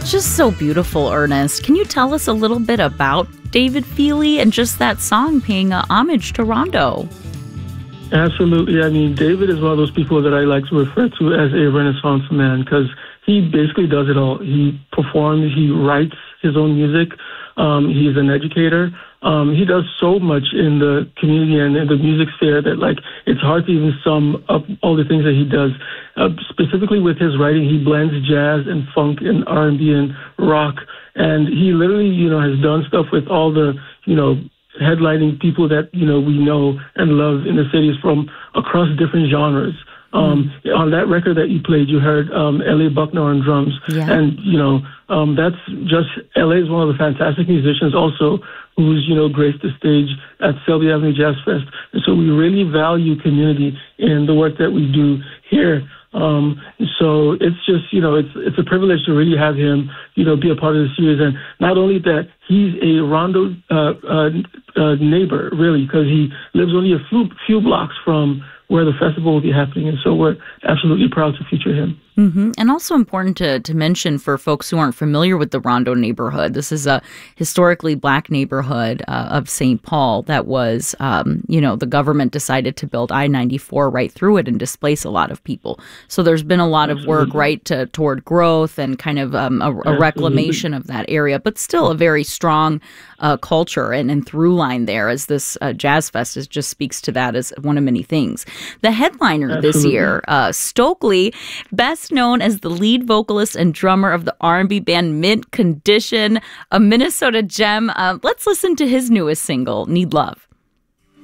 Just so beautiful, Ernest. Can you tell us a little bit about David Feely and just that song paying homage to Rondo? Absolutely. I mean, David is one of those people that I like to refer to as a Renaissance man because he basically does it all. He performs, he writes his own music, he's an educator. He does so much in the community and in the music sphere that, like, it's hard to even sum up all the things that he does. Specifically with his writing, he blends jazz and funk and R&B and rock. And he literally, has done stuff with all the, headlining people that, we know and love in the cities from across different genres. On that record that you played, you heard L.A. Buckner on drums. Yeah. And, that's just, L.A. is one of the fantastic musicians also who's, graced the stage at Selby Avenue Jazz Fest. And so we really value community in the work that we do here. So it's just, it's a privilege to really have him, be a part of the series. And not only that, he's a Rondo neighbor, really, because he lives only a few blocks from where the festival will be happening. And so we're absolutely proud to feature him. Mm-hmm. And also important to mention for folks who aren't familiar with the Rondo neighborhood, this is a historically Black neighborhood of St. Paul that was, the government decided to build I-94 right through it and displace a lot of people. So there's been a lot of work, toward growth and kind of a reclamation of that area, but still a very strong culture and through line there, as this Jazz Fest just speaks to that as one of many things. The headliner this year, Stokely, best known as the lead vocalist and drummer of the R&B band Mint Condition, a Minnesota gem. Let's listen to his newest single, Need Love.